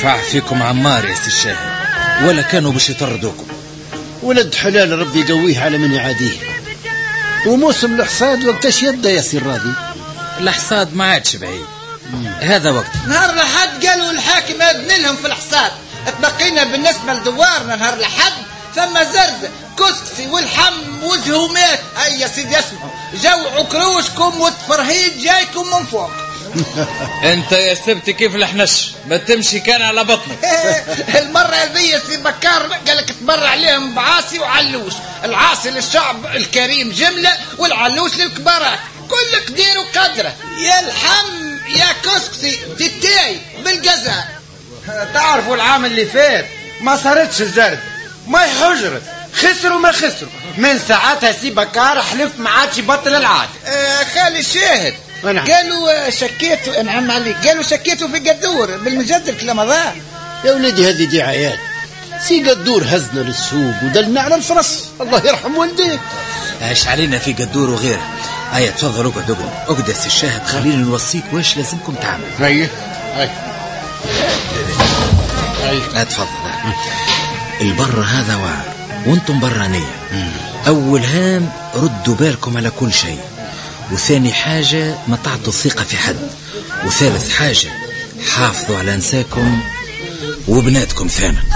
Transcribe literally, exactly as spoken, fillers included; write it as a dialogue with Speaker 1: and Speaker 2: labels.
Speaker 1: ينفع فيكم عمار يا سي الشاهد، ولا كانوا باش يطردوكم؟
Speaker 2: ولد حلال ربي يقويه على من يعاديه. وموسم الحصاد وقتاش يبدا يا سي الراضي؟
Speaker 1: الحصاد ما عادش بعيد، هذا وقت.
Speaker 3: نهار لحد قالوا الحاكم أذن لهم في الحصاد. تبقينا بالنسبة لدوارنا نهار لحد ثم زرد كسكسي والحم وزهومات. هيا يا سيدي اسمعوا، جوعوا كروشكم والتفرهيد جايكم من فوق.
Speaker 1: انت يا سبتي كيف الحنش ما تمشي كان على بطنك.
Speaker 3: المرة هذه سي بكار قالك تبرع عليهم بعاصي وعلوش. العاصي للشعب الكريم جملة والعلوش للكبارات. كلك ديروا قدره. يا الحم يا كسكسي تتاي بالجزاء.
Speaker 4: تعرفوا العام اللي فات ما صارتش الزرد، ما يحجرت، خسروا ما خسروا. من ساعتها سي بكار حلف ما عادش يبطل العاد.
Speaker 3: آه خالي الشاهد قالوا شكيتوا، انعم عليك، قالوا شكيتوا في قدور بالمجد الكلام هذا.
Speaker 2: يا ولدي هذه دعايات. سي قدور هزنا للسوق ودلنا على الفرس، الله يرحم والديك.
Speaker 1: ايش علينا في قدور وغيره. هيا تفضل اقعد اقعد اقعد يا سي الشاهد، خلينا نوصيك واش لازمكم تعملوا.
Speaker 2: هيا هيا
Speaker 1: هيا تفضل. البر هذا واعر وانتم برانية. اول هام ردوا بالكم على كل شيء، وثاني حاجة ما تعطوا الثقة في حد، وثالث حاجة حافظوا على نساكم وبناتكم ثاني.